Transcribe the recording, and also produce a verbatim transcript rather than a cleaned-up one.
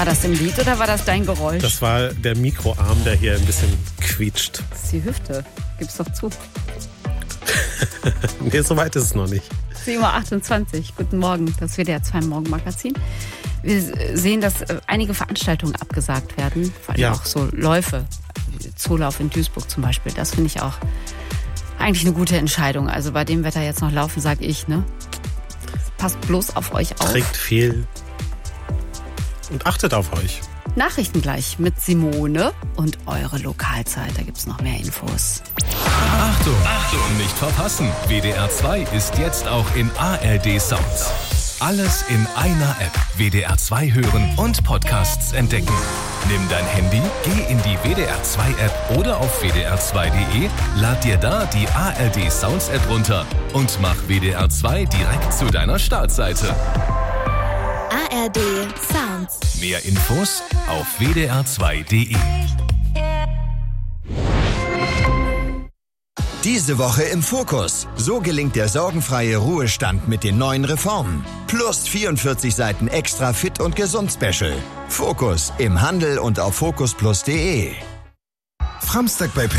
War das im Lied oder war das dein Geräusch? Das war der Mikroarm, der hier ein bisschen quietscht. Das ist die Hüfte. Gib's doch zu. Nee, so weit ist es noch nicht. sieben Uhr achtundzwanzig. Guten Morgen, das W D R zwei Morgenmagazin. Wir sehen, dass einige Veranstaltungen abgesagt werden. Vor allem ja. auch so Läufe. Zoolauf in Duisburg zum Beispiel. Das finde ich auch eigentlich eine gute Entscheidung. Also bei dem Wetter jetzt noch laufen, sage ich, ne? Passt bloß auf euch auf. Trinkt viel und achtet auf euch. Nachrichten gleich mit Simone und eure Lokalzeit. Da gibt's noch mehr Infos. Achtung, Achtung, nicht verpassen. W D R zwei ist jetzt auch in A R D Sounds. Alles in einer App. W D R zwei hören und Podcasts entdecken. Nimm dein Handy, geh in die W D R zwei App oder auf w d r zwei punkt d e, lad dir da die A R D Sounds App runter und mach W D R zwei direkt zu deiner Startseite. A R D Sounds. Mehr Infos auf w d r zwei punkt d e. Diese Woche im Fokus. So gelingt der sorgenfreie Ruhestand mit den neuen Reformen. Plus vierundvierzig Seiten extra fit und gesund Special. Fokus im Handel und auf fokus plus punkt d e. Samstag bei